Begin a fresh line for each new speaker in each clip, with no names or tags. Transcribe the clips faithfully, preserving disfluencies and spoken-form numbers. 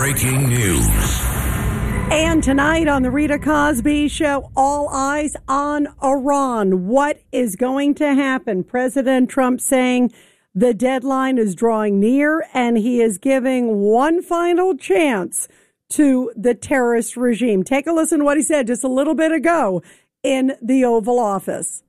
breaking news.
And tonight on the Rita Cosby Show, all eyes on Iran. What is going to happen? President Trump saying the deadline is drawing near and he is giving one final chance to the terrorist regime. Take a listen to what he said just a little bit ago in the Oval Office.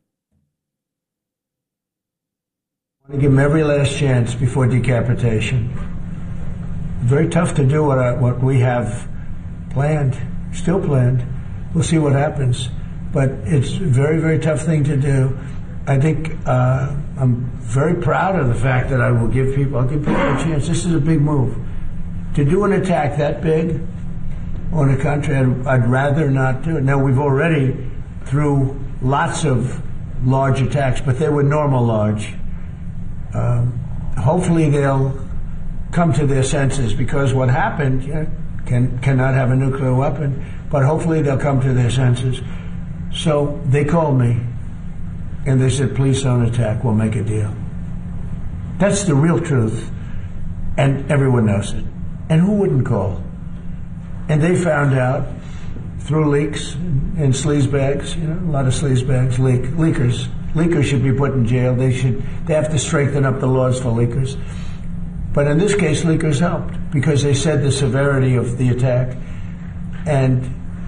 I want to give him every last chance before decapitation. Very tough to do what, I, what we have planned, still planned. We'll see what happens. But it's a very, very tough thing to do. I think uh, I'm very proud of the fact that I will give people, I'll give people a chance. This is a big move. To do an attack that big on a country, I'd, I'd rather not do it. Now, we've already, through lots of large attacks, but they were normal large. Um, hopefully they'll come to their senses, because what happened, you know, can, cannot have a nuclear weapon, but hopefully they'll come to their senses. So they called me and they said, please don't attack, we'll make a deal. That's the real truth, and everyone knows it. And who wouldn't call? And they found out through leaks and sleazebags, you know, a lot of sleazebags, leak, leakers. Leakers should be put in jail. They should, they have to strengthen up the laws for leakers. But in this case, leakers helped because they said the severity of the attack, and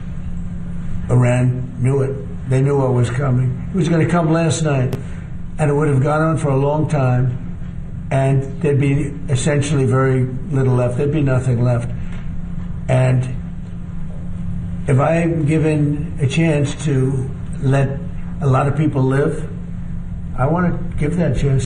Iran knew it. They knew what was coming. It was going to come last night, and it would have gone on for a long time, and there'd be essentially very little left. There'd be nothing left. And if I'm given a chance to let a lot of people live, I want to give that chance.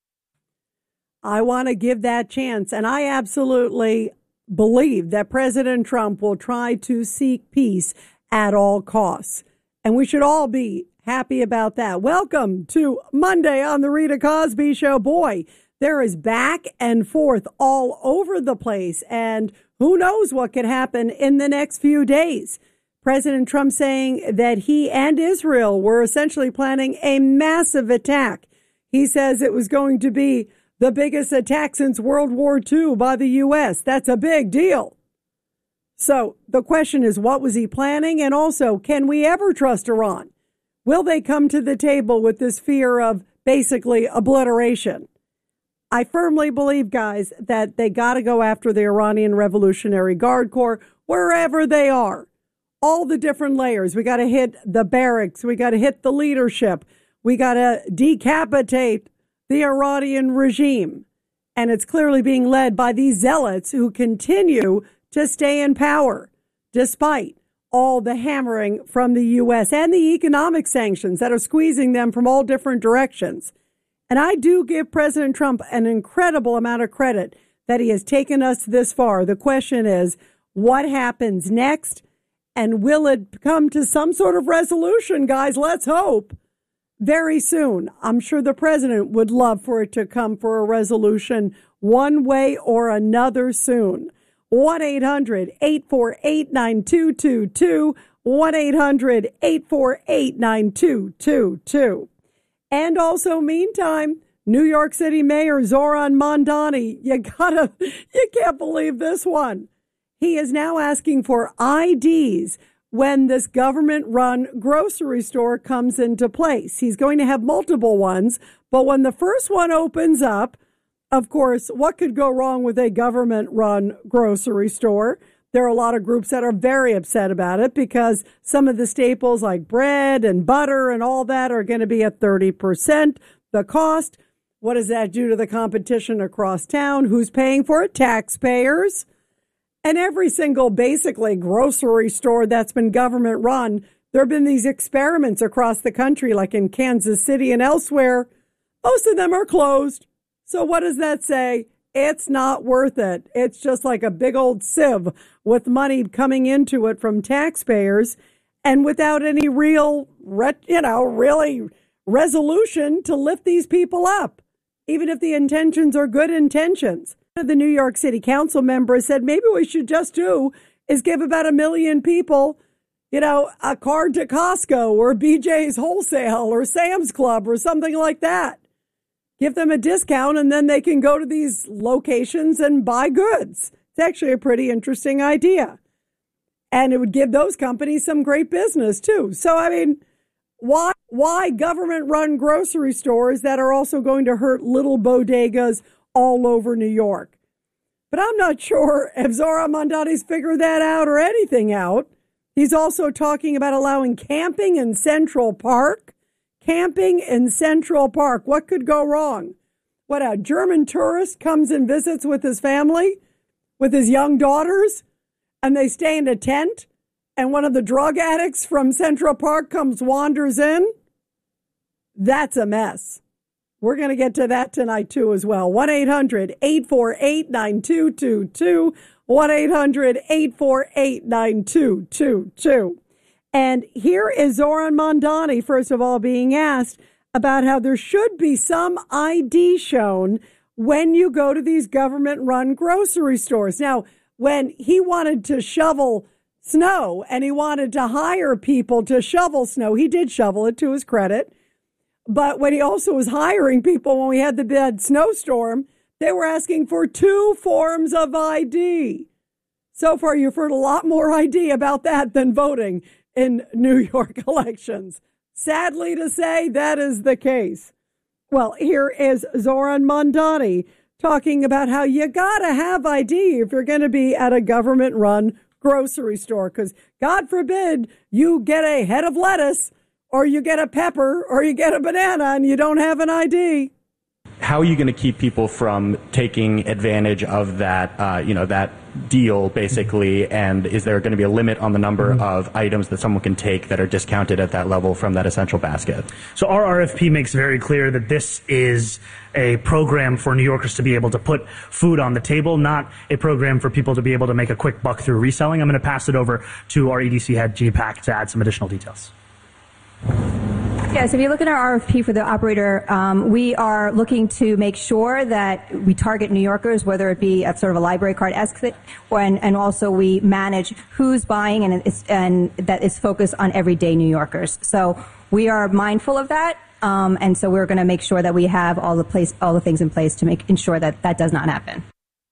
I want to give that chance. And I absolutely believe that President Trump will try to seek peace at all costs. And we should all be happy about that. Welcome to Monday on the Rita Cosby Show. Boy, there is back and forth all over the place. And who knows what could happen in the next few days. President Trump saying that he and Israel were essentially planning a massive attack. He says it was going to be the biggest attack since World War Two by the U S. That's a big deal. So the question is, what was he planning? And also, can we ever trust Iran? Will they come to the table with this fear of basically obliteration? I firmly believe, guys, that they got to go after the Iranian Revolutionary Guard Corps, wherever they are. All the different layers. We got to hit the barracks. We got to hit the leadership. We got to decapitate the Iranian regime. And it's clearly being led by these zealots who continue to stay in power, despite all the hammering from the U S and the economic sanctions that are squeezing them from all different directions. And I do give President Trump an incredible amount of credit that he has taken us this far. The question is, what happens next? And will it come to some sort of resolution, guys? Let's hope very soon. I'm sure the president would love for it to come for a resolution one way or another soon. one eight hundred eight four eight nine two two two. one eight hundred eight four eight nine two two two. And also, meantime, New York City Mayor Zoran Mondani, you gotta, you can't believe this one. He is now asking for I Ds when this government-run grocery store comes into place. He's going to have multiple ones, but when the first one opens up, of course, what could go wrong with a government-run grocery store? There are a lot of groups that are very upset about it because some of the staples like bread and butter and all that are going to be at thirty percent the cost. What does that do to the competition across town? Who's paying for it? Taxpayers. And every single, basically, grocery store that's been government run, there have been these experiments across the country, like in Kansas City and elsewhere. Most of them are closed. So what does that say? It's not worth it. It's just like a big old sieve with money coming into it from taxpayers and without any real, you know, really resolution to lift these people up, even if the intentions are good intentions. The New York City Council member said maybe we should just do is give about a million people, you know, a card to Costco or B J's Wholesale or Sam's Club or something like that. Give them a discount and then they can go to these locations and buy goods. It's actually a pretty interesting idea. And it would give those companies some great business, too. So, I mean, why why government-run grocery stores that are also going to hurt little bodegas all over New York? But I'm not sure if Zohran Mamdani's figured that out or anything out. He's also talking about allowing camping in Central Park. Camping in Central Park. What could go wrong? What, a German tourist comes and visits with his family, with his young daughters, and they stay in a tent, and one of the drug addicts from Central Park comes, wanders in? That's a mess. We're going to get to that tonight, too, as well. one eight hundred eight four eight nine two two two. one eight hundred eight four eight nine two two two. And here is Zohran Mamdani, first of all, being asked about how there should be some I D shown when you go to these government-run grocery stores. Now, when he wanted to shovel snow and he wanted to hire people to shovel snow, he did shovel it, to his credit. But when he also was hiring people when we had the bad snowstorm, they were asking for two forms of I D. So far, you've heard a lot more I D about that than voting in New York elections. Sadly to say, that is the case. Well, here is Zohran Mamdani talking about how you got to have I D if you're going to be at a government-run grocery store, because God forbid you get a head of lettuce or you get a pepper or you get a banana and you don't have an I D.
How are you going to keep people from taking advantage of that, uh, you know, that deal, basically? And is there going to be a limit on the number mm-hmm. of items that someone can take that are discounted at that level from that essential basket?
So our R F P makes very clear that this is a program for New Yorkers to be able to put food on the table, not a program for people to be able to make a quick buck through reselling. I'm going to pass it over to our E D C head, G Pack, to add some additional details.
Yes, if you look at our R F P for the operator, um, we are looking to make sure that we target New Yorkers, whether it be at sort of a library card esque, or and, and also we manage who's buying, and it's, and that is focused on everyday New Yorkers. So we are mindful of that, um, and so we're going to make sure that we have all the place, all the things in place to make ensure that that does not happen.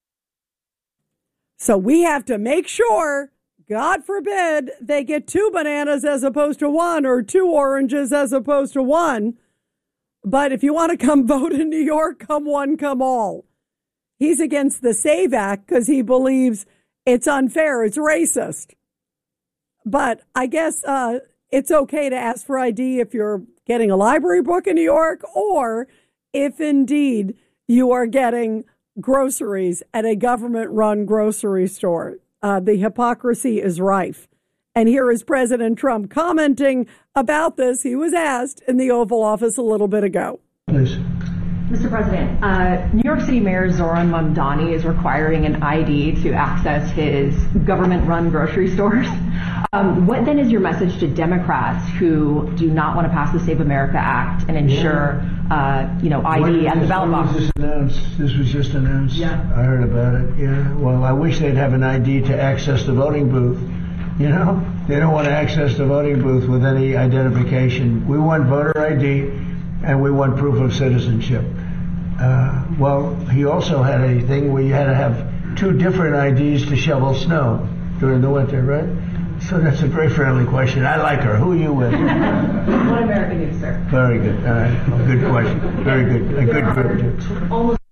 So we have to make sure, God forbid, they get two bananas as opposed to one, or two oranges as opposed to one. But if you want to come vote in New York, come one, come all. He's against the SAVE Act because he believes it's unfair, it's racist. But I guess uh, it's okay to ask for I D if you're getting a library book in New York, or if indeed you are getting groceries at a government-run grocery store. Uh, the hypocrisy is rife. And here is President Trump commenting about this. He was asked in the Oval Office a little bit ago.
Please.
Mister President, uh, New York City Mayor Zohran Mamdani is requiring an I D to access his government-run grocery stores. Um, what then is your message to Democrats who do not want to pass the Save America Act and ensure, yeah. uh, you know, I D at the ballot box?
This announced? This was just announced.
Yeah,
I heard about it. Yeah. Well, I wish they'd have an I D to access the voting booth. You know, they don't want to access the voting booth with any identification. We want voter I D, and we want proof of citizenship. Uh, well, he also had a thing where you had to have two different I Ds to shovel snow during the winter, right? So that's a very friendly question. I like her. Who are you with?
One American News, sir.
Very good. All right. Good question. Very good. A good group.
Almost.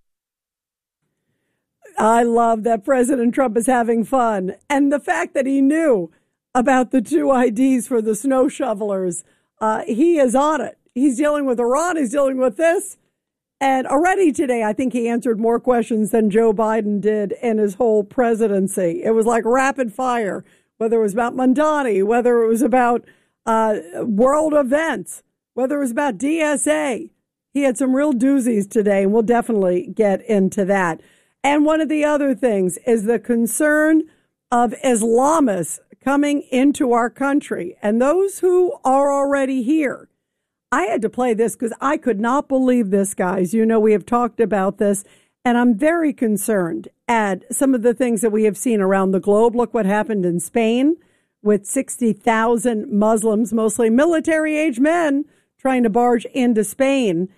I love that President Trump is having fun. And the fact that he knew about the two I Ds for the snow shovelers, uh, he is on it. He's dealing with Iran. He's dealing with this. And already today, I think he answered more questions than Joe Biden did in his whole presidency. It was like rapid fire, whether it was about Mamdani, whether it was about uh, world events, whether it was about D S A. He had some real doozies today, and we'll definitely get into that. And one of the other things is the concern of Islamists coming into our country, and those who are already here. I had to play this because I could not believe this, guys. You know, we have talked about this, and I'm very concerned at some of the things that we have seen around the globe. Look what happened in Spain with sixty thousand Muslims, mostly military-age men, trying to barge into Spain.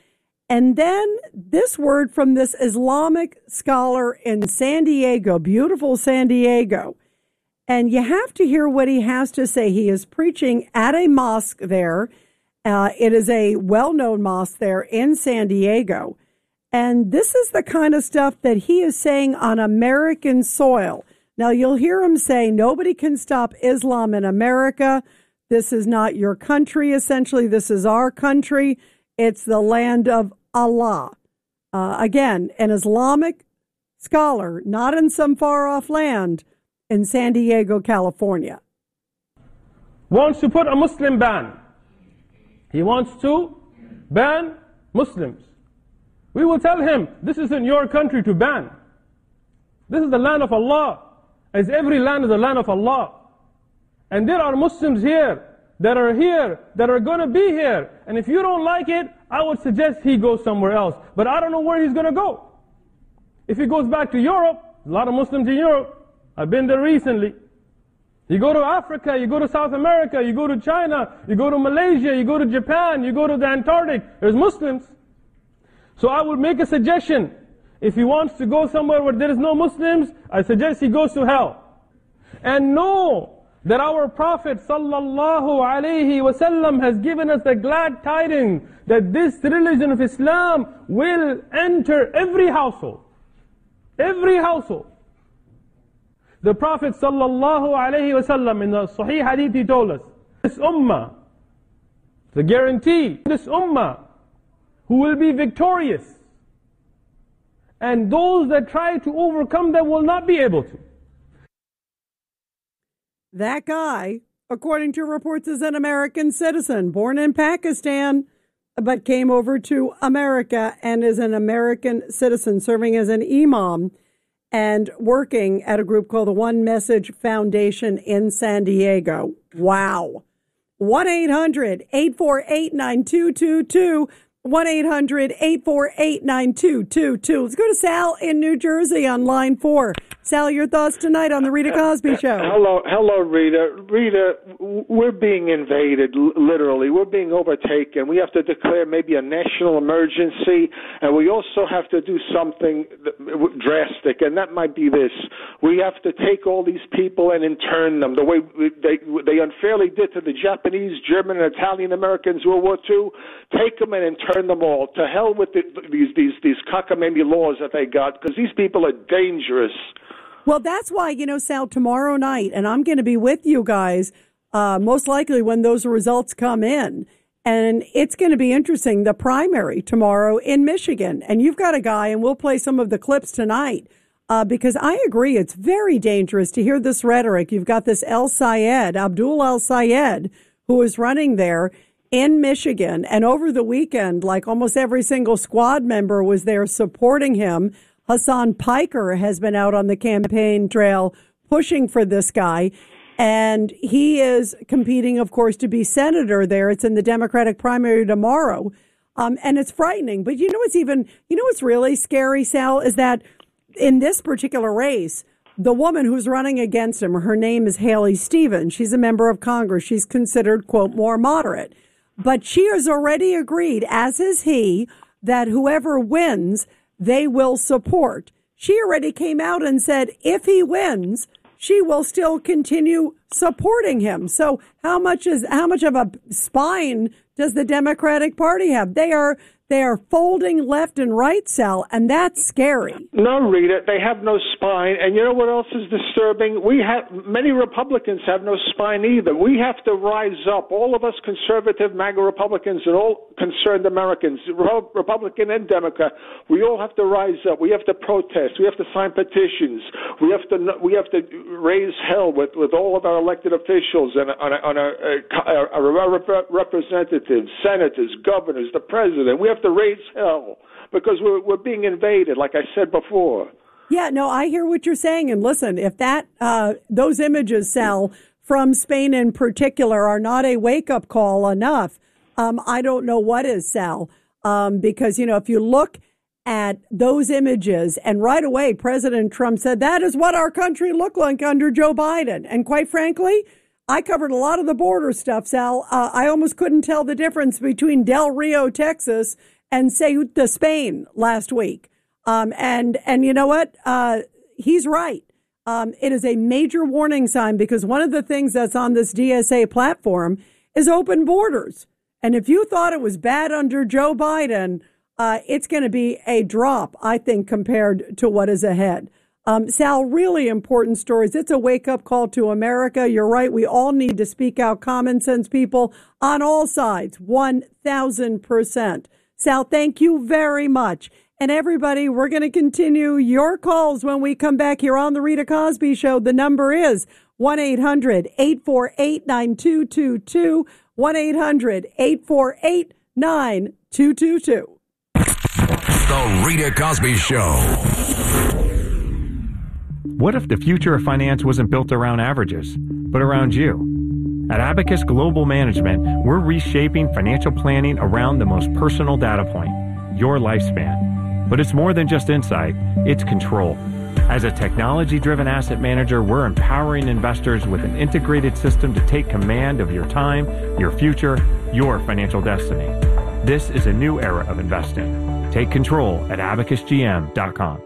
And then this word from this Islamic scholar in San Diego, beautiful San Diego. And you have to hear what he has to say. He is preaching at a mosque there. Uh, it is a well-known mosque there in San Diego. And this is the kind of stuff that he is saying on American soil. Now, you'll hear him say, nobody can stop Islam in America. This is not your country, essentially. This is our country. It's the land of Allah. Uh, again, an Islamic scholar, not in some far-off land, in San Diego, California.
Wants to put a Muslim ban. He wants to ban Muslims. We will tell him, this isn't your country to ban. This is the land of Allah, as every land is the land of Allah. And there are Muslims here, that are here, that are going to be here. And if you don't like it, I would suggest he goes somewhere else. But I don't know where he's going to go. If he goes back to Europe, a lot of Muslims in Europe, I've been there recently. You go to Africa, you go to South America, you go to China, you go to Malaysia, you go to Japan, you go to the Antarctic, there's Muslims. So I would make a suggestion. If he wants to go somewhere where there is no Muslims, I suggest he goes to hell. And know that our Prophet sallallahu alaihi wasallam has given us the glad tidings that this religion of Islam will enter every household. Every household. The Prophet sallallahu alaihi wasallam in the Sahih Hadith, he told us, this ummah, the guarantee, this ummah who will be victorious, and those that try to overcome them will not be able to.
That guy, according to reports, is an American citizen, born in Pakistan, but came over to America and is an American citizen, serving as an imam and working at a group called the One Message Foundation in San Diego. Wow. one eight hundred eight four eight nine two two two. one eight hundred eight four eight nine two two two. Let's go to Sal in New Jersey on line four. Sal, your thoughts tonight on the Rita Cosby Show.
Hello, hello, Rita. Rita, we're being invaded, literally. We're being overtaken. We have to declare maybe a national emergency, and we also have to do something drastic, and that might be this. We have to take all these people and intern them the way they, they unfairly did to the Japanese, German, and Italian Americans in World War Two. Take them and intern them all. To hell with the, these, these, these cockamamie laws that they got, because these people are dangerous.
Well, that's why, you know, Sal, tomorrow night, and I'm going to be with you guys, uh, most likely when those results come in. And it's going to be interesting, the primary tomorrow in Michigan. And you've got a guy, and we'll play some of the clips tonight, uh, because I agree it's very dangerous to hear this rhetoric. You've got this El Sayed, Abdul El Sayed, who is running there in Michigan. And over the weekend, like almost every single squad member was there supporting him. Hassan Piker has been out on the campaign trail pushing for this guy. And he is competing, of course, to be senator there. It's in the Democratic primary tomorrow. Um, and it's frightening. But you know what's even, you know what's really scary, Sal, is that in this particular race, the woman who's running against him, her name is Haley Stevens. She's a member of Congress. She's considered, quote, more moderate. But she has already agreed, as is he, that whoever wins, they will support. She already came out and said if he wins, she will still continue supporting him. So how much is how much of a spine does the Democratic Party have? They are they are folding left and right, Sal, and that's scary.
No, Rita, they have no spine. And you know what else is disturbing? We have many Republicans have no spine either. We have to rise up. All of us conservative MAGA Republicans and all concerned Americans, Republican and Democrat, we all have to rise up. We have to protest. We have to sign petitions. We have to we have to raise hell with, with all of our elected officials and on, on our, our, our representatives, senators, governors, the president. We have to raise hell because we're, we're being invaded, like I said before.
Yeah, no, I hear what you're saying. And listen, if that uh, those images, Sal, from Spain in particular, are not a wake-up call enough, um, I don't know what is, Sal. Um, because, you know, if you look at those images, and right away, President Trump said, that is what our country looked like under Joe Biden. And quite frankly, I covered a lot of the border stuff, Sal. Uh, I almost couldn't tell the difference between Del Rio, Texas, and Ceuta, Spain last week. Um, and, and you know what? Uh, he's right. Um, it is a major warning sign because one of the things that's on this D S A platform is open borders. And if you thought it was bad under Joe Biden, uh, it's going to be a drop, I think, compared to what is ahead. Um, Sal, really important stories. It's a wake-up call to America. You're right. We all need to speak out. Common sense people on all sides, one thousand percent. Sal, thank you very much. And everybody, we're going to continue your calls when we come back here on The Rita Cosby Show. The number is one eight hundred eight four eight nine two two two, one eight hundred eight four eight nine two two two.
The Rita Cosby Show.
What if the future of finance wasn't built around averages, but around you? At Abacus Global Management, we're reshaping financial planning around the most personal data point, your lifespan. But it's more than just insight, it's control. As a technology-driven asset manager, we're empowering investors with an integrated system to take command of your time, your future, your financial destiny. This is a new era of investing. Take control at abacus g m dot com.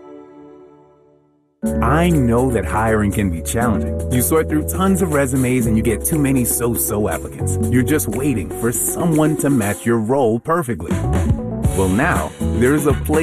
I know that hiring can be challenging. You sort through tons of resumes and you get too many so-so applicants. You're just waiting for someone to match your role perfectly. Well, now, there's a place